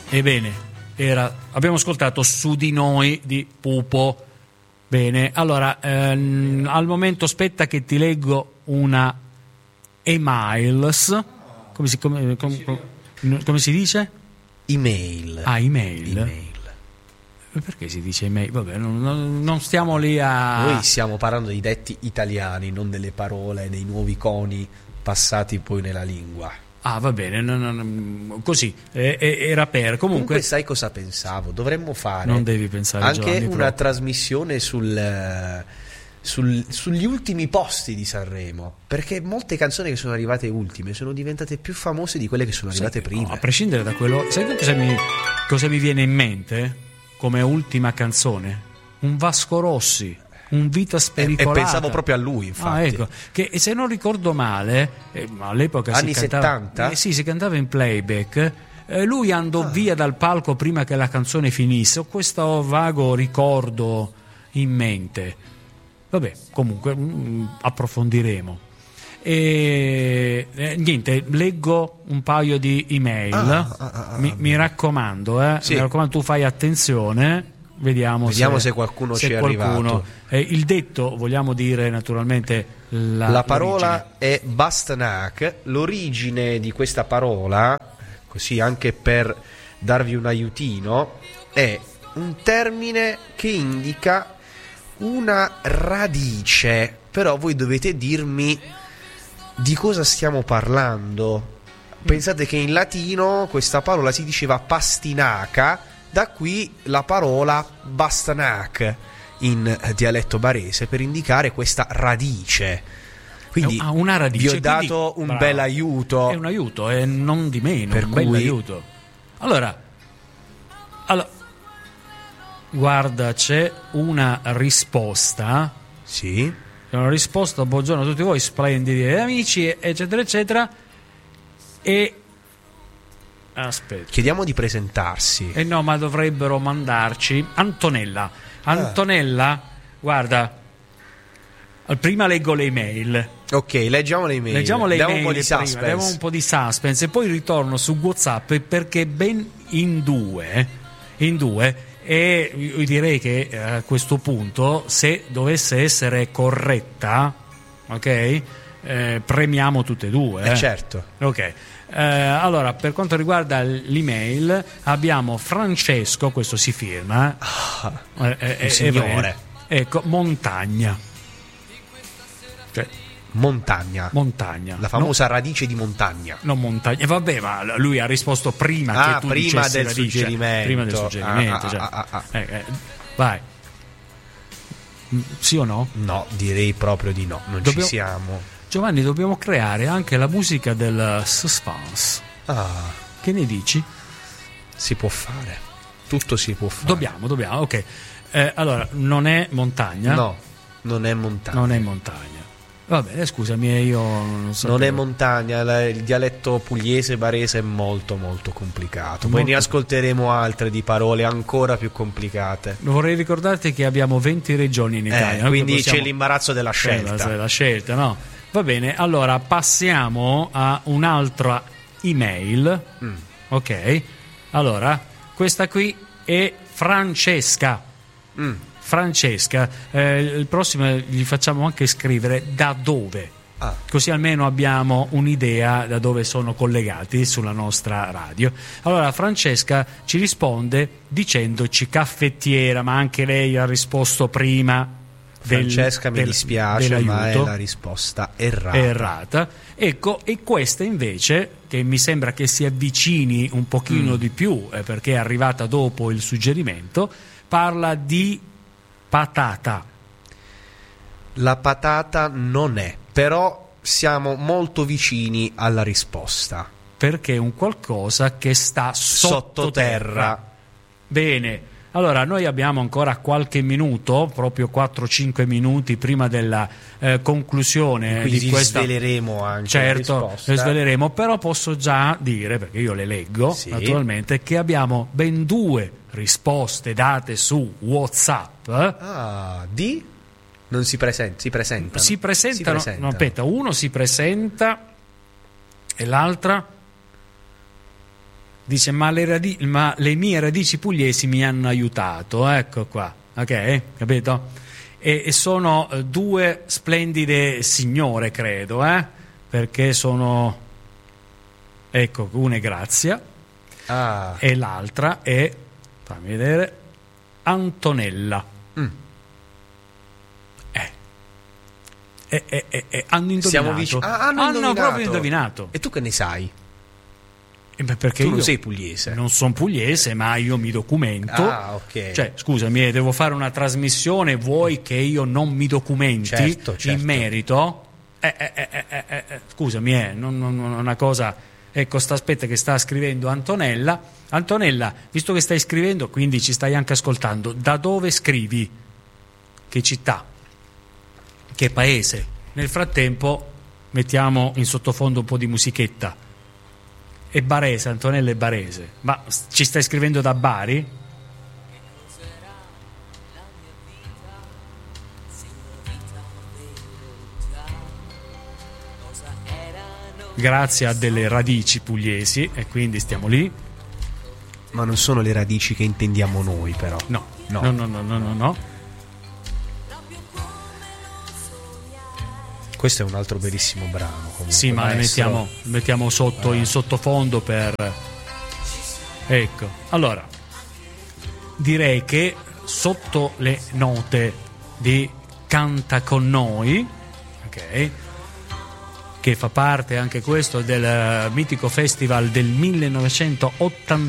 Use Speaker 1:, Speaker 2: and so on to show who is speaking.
Speaker 1: Ebbene, abbiamo ascoltato Su di noi di Pupo. Bene, allora al momento aspetta che ti leggo una emails. Come si dice?
Speaker 2: Email.
Speaker 1: Email. Perché si dice email? Vabbè, non stiamo lì a...
Speaker 2: Noi stiamo parlando di detti italiani, non delle parole, dei nuovi coni passati poi nella lingua.
Speaker 1: Va bene, così era per. Comunque
Speaker 2: sai cosa pensavo? Dovremmo fare,
Speaker 1: non devi pensare,
Speaker 2: anche
Speaker 1: Giovanni,
Speaker 2: una
Speaker 1: proprio
Speaker 2: trasmissione sugli ultimi posti di Sanremo, perché molte canzoni che sono arrivate ultime sono diventate più famose di quelle che sono arrivate prima.
Speaker 1: No, a prescindere da quello, sai cosa mi viene in mente come ultima canzone? Un Vasco Rossi, un Vita Spericolata.
Speaker 2: E pensavo proprio a lui, infatti.
Speaker 1: Ecco, che se non ricordo male, all'epoca
Speaker 2: anni
Speaker 1: si cantava,
Speaker 2: 70?
Speaker 1: Sì, si cantava in playback. Lui andò via dal palco prima che la canzone finisse. Ho questo vago ricordo in mente. Vabbè, comunque approfondiremo. Niente, leggo un paio di email. Mi raccomando,
Speaker 2: sì.
Speaker 1: Mi raccomando, tu fai attenzione. Vediamo
Speaker 2: se qualcuno ci è arrivato.
Speaker 1: Il detto, vogliamo dire naturalmente
Speaker 2: la parola è Bastanak. L'origine di questa parola, così anche per darvi un aiutino, è un termine che indica una radice, però voi dovete dirmi di cosa stiamo parlando. Pensate che in latino questa parola si diceva pastinaca, da qui la parola Bastanak in dialetto barese per indicare questa radice. Quindi
Speaker 1: una radice,
Speaker 2: vi ho dato un bel aiuto.
Speaker 1: È un aiuto, e non di meno,
Speaker 2: per
Speaker 1: un bel aiuto. Allora, guarda, c'è una risposta.
Speaker 2: Sì.
Speaker 1: C'è una risposta: buongiorno a tutti voi splendidi amici, eccetera eccetera. E aspetta,
Speaker 2: chiediamo di presentarsi.
Speaker 1: No, ma dovrebbero mandarci Antonella, guarda, prima leggo le email.
Speaker 2: Ok, leggiamo le email.
Speaker 1: Diamo
Speaker 2: un po' di suspense.
Speaker 1: Diamo un po' di suspense e poi ritorno su WhatsApp, perché ben in due, e io direi che a questo punto, se dovesse essere corretta, ok, premiamo tutte e due.
Speaker 2: Certo.
Speaker 1: Ok. Allora, per quanto riguarda l'email, abbiamo Francesco, questo si firma,
Speaker 2: un signore.
Speaker 1: Ecco, Montagna. Cioè,
Speaker 2: Montagna.
Speaker 1: La
Speaker 2: famosa radice di montagna.
Speaker 1: Non montagna. Vabbè, ma lui ha risposto prima che tu
Speaker 2: prima
Speaker 1: dicessi
Speaker 2: del
Speaker 1: radice.
Speaker 2: suggerimento.
Speaker 1: Prima del suggerimento. Vai. Sì o no?
Speaker 2: No, direi proprio di no. Non ci siamo.
Speaker 1: Giovanni, dobbiamo creare anche la musica del suspense. Che ne dici?
Speaker 2: Si può fare. Tutto si può fare.
Speaker 1: Dobbiamo, ok. Allora, non è montagna?
Speaker 2: No, non è montagna.
Speaker 1: Va bene, scusami, io non so.
Speaker 2: Non è montagna, il dialetto pugliese barese è molto molto complicato. Poi ne ascolteremo altre di parole ancora più complicate.
Speaker 1: Vorrei ricordarti che abbiamo 20 regioni in Italia.
Speaker 2: Quindi c'è l'imbarazzo della scelta.
Speaker 1: La scelta, no? Va bene, allora passiamo a un'altra email. Ok, allora questa qui è Francesca. Francesca, il prossimo gli facciamo anche scrivere da dove, così almeno abbiamo un'idea da dove sono collegati sulla nostra radio. Allora Francesca ci risponde dicendoci caffettiera, ma anche lei ha risposto prima.
Speaker 2: Francesca, mi dispiace, ma è la risposta errata.
Speaker 1: Ecco, e questa invece, che mi sembra che si avvicini un pochino di più, perché è arrivata dopo il suggerimento, parla di patata.
Speaker 2: La patata non è, però siamo molto vicini alla risposta.
Speaker 1: Perché è un qualcosa che sta sottoterra. Bene. Allora, noi abbiamo ancora qualche minuto, proprio 4-5 minuti prima della conclusione
Speaker 2: di questa.
Speaker 1: Sveleremo
Speaker 2: anche la risposta.
Speaker 1: Sveleremo, però posso già dire, perché io le leggo, naturalmente, che abbiamo ben 2 risposte date su WhatsApp.
Speaker 2: Non si presentano.
Speaker 1: Si presentano. No, aspetta, uno si presenta e l'altra Dice ma le mie radici pugliesi mi hanno aiutato, ecco qua, ok, capito? E sono due splendide signore, credo, perché sono, ecco, una è Grazia e l'altra è, fammi vedere, Antonella. Hanno indovinato.
Speaker 2: Siamo vicini. Hanno
Speaker 1: proprio indovinato.
Speaker 2: E tu che ne sai?
Speaker 1: Perché
Speaker 2: tu non
Speaker 1: io
Speaker 2: sei pugliese.
Speaker 1: Non sono pugliese, ma io mi documento.
Speaker 2: Ok.
Speaker 1: Cioè, scusami, devo fare una trasmissione, vuoi che io non mi documenti
Speaker 2: certo.
Speaker 1: in merito? Scusami, non una cosa. Ecco, aspetta che sta scrivendo Antonella. Antonella, visto che stai scrivendo, quindi ci stai anche ascoltando, da dove scrivi? Che città? Che paese? Nel frattempo mettiamo in sottofondo un po' di musichetta. È barese, Antonella è barese. Ma ci stai scrivendo da Bari? Grazie a delle radici pugliesi, e quindi stiamo lì.
Speaker 2: Ma non sono le radici che intendiamo noi, però.
Speaker 1: No.
Speaker 2: Questo è un altro bellissimo brano. Comunque,
Speaker 1: sì, ma mettiamo sotto in sottofondo per. Ecco. Allora, direi che sotto le note di Canta con noi, ok, che fa parte anche questo del mitico festival del 1980.